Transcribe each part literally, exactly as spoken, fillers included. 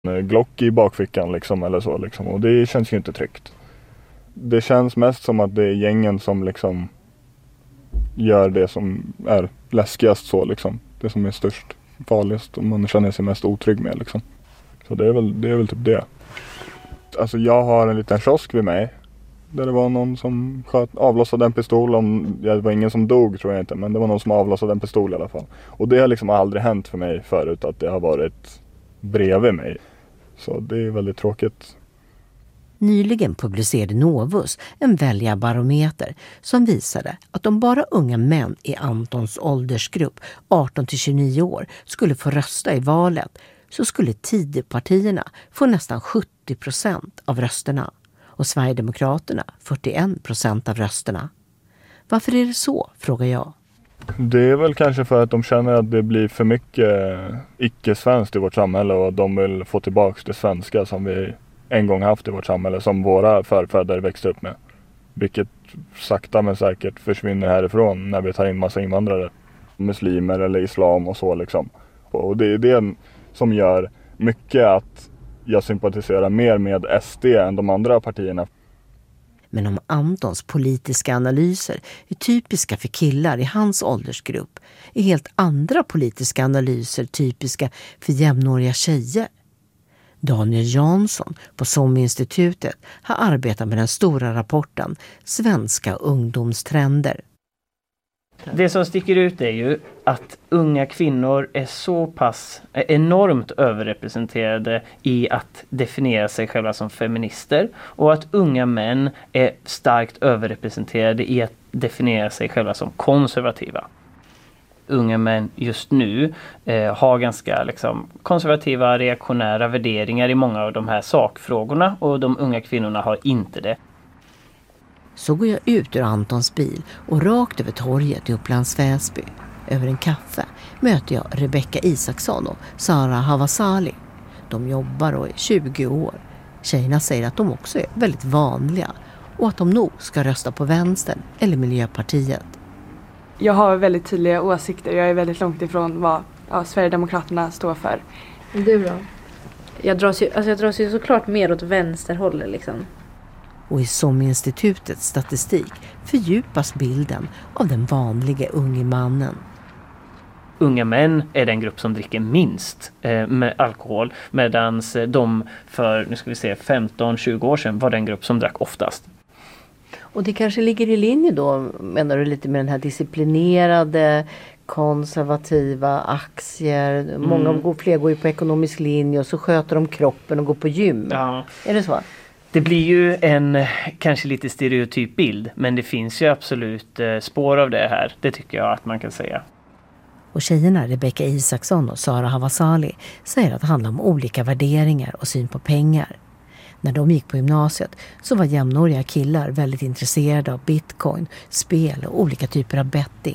Glock i bakfickan liksom, eller så liksom. Och det känns ju inte tryggt. Det känns mest som att det är gängen som liksom gör det som är läskigast så liksom. Det som är störst, farligast och man känner sig mest otrygg med liksom. Så det är väl, det är väl typ det. Alltså jag har en liten kiosk vid mig. Där det var någon som sköt, avlossade en pistol. Om, ja, det var ingen som dog tror jag inte. Men det var någon som avlossade en pistol i alla fall. Och det har liksom aldrig hänt för mig förut att det har varit bredvid mig. Så det är väldigt tråkigt. Nyligen publicerade Novus en väljarbarometer som visade att om bara unga män i Antons åldersgrupp arton till tjugonio år skulle få rösta i valet så skulle Tidöpartierna få nästan sjuttio procent av rösterna och Sverigedemokraterna fyrtioen procent av rösterna. Varför är det så, frågar jag. Det är väl kanske för att de känner att det blir för mycket icke-svenskt i vårt samhälle och att de vill få tillbaka det svenska som vi en gång haft i vårt samhälle, som våra förfäder växte upp med. Vilket sakta men säkert försvinner härifrån när vi tar in massa invandrare. Muslimer eller islam och så liksom. Och det är det som gör mycket att jag sympatiserar mer med S D än de andra partierna. Men om Antons politiska analyser är typiska för killar i hans åldersgrupp är helt andra politiska analyser typiska för jämnåriga tjejer. Daniel Jansson på S O M-institutet har arbetat med den stora rapporten Svenska ungdomstrender. Det som sticker ut är ju att unga kvinnor är så pass enormt överrepresenterade i att definiera sig själva som feminister och att unga män är starkt överrepresenterade i att definiera sig själva som konservativa. Unga män just nu eh, har ganska liksom, konservativa, reaktionära värderingar i många av de här sakfrågorna och de unga kvinnorna har inte det. Så går jag ut ur Antons bil och rakt över torget i Upplands Väsby. Över en kaffe möter jag Rebecca Isaksson och Sara Havasali. De jobbar och är tjugo år. Tjejerna säger att de också är väldigt vanliga och att de nog ska rösta på vänstern eller Miljöpartiet. Jag har väldigt tydliga åsikter. Jag är väldigt långt ifrån vad ja, Sverigedemokraterna står för. Du då? Jag dras ju, alltså jag dras ju såklart mer åt vänsterhållet liksom. Och i S O M-institutets statistik fördjupas bilden av den vanliga unge mannen. Unga män är den grupp som dricker minst eh, med alkohol, medan de för nu ska vi se, femton tjugo år sedan var den grupp som drack oftast. Och det kanske ligger i linje då, menar du, lite med den här disciplinerade, konservativa aktier. Mm. Många går, fler går ju på ekonomisk linje och så sköter de kroppen och går på gym. Ja. Är det så? Det blir ju en kanske lite stereotyp bild, men det finns ju absolut eh, spår av det här. Det tycker jag att man kan säga. Och tjejerna Rebecca Isaksson och Sara Havasali säger att det handlar om olika värderingar och syn på pengar. När de gick på gymnasiet så var jämnåriga killar väldigt intresserade av bitcoin, spel och olika typer av betting.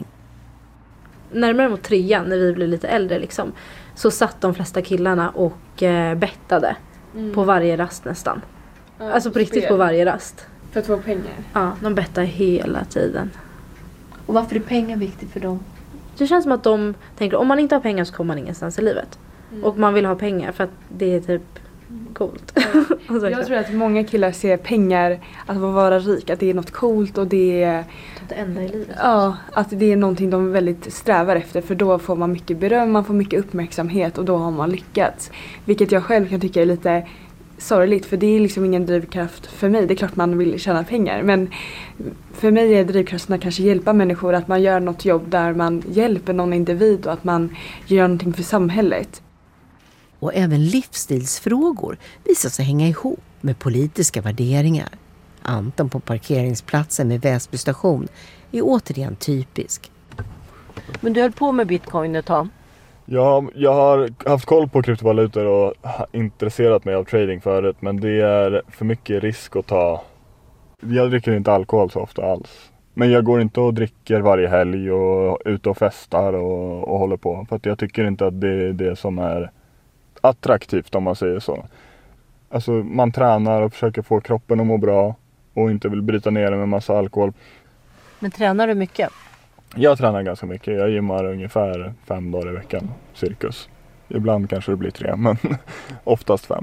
Närmare mot trean, när vi blev lite äldre liksom, så satt de flesta killarna och eh, bettade mm. på varje rast nästan. Ja, alltså på riktigt spel. På varje rast. För att få pengar? Ja, de bettade hela tiden. Och varför är pengar viktigt för dem? Det känns som att de tänker, om man inte har pengar så kommer man ingenstans i livet. Mm. Och man vill ha pengar för att det är typ coolt. Ja. Jag tror att många killar ser pengar, att vara rik, att det är något coolt och det är det enda i livet. Ja, att det är någonting de väldigt strävar efter, för då får man mycket beröm, man får mycket uppmärksamhet och då har man lyckats. Vilket jag själv kan tycka är lite sorgligt, för det är liksom ingen drivkraft för mig. Det är klart man vill tjäna pengar, men för mig är drivkraften att kanske hjälpa människor, att man gör något jobb där man hjälper någon individ och att man gör någonting för samhället. Och även livsstilsfrågor visar sig hänga ihop med politiska värderingar. Anton på parkeringsplatsen med Väsby station är återigen typisk. Men du höll på med bitcoin ett tag? Ja, jag har haft koll på kryptovalutor och intresserat mig av trading förut, men det är för mycket risk att ta. Jag dricker inte alkohol så ofta alls. Men jag går inte och dricker varje helg och ute och festar och, och håller på. För att jag tycker inte att det är det som är attraktivt, om man säger så. Alltså man tränar och försöker få kroppen att må bra och inte vill bryta ner det med massa alkohol. Men tränar du mycket? Jag tränar ganska mycket. Jag gymmar ungefär fem dagar i veckan, cirkus. Ibland kanske det blir tre, men oftast fem.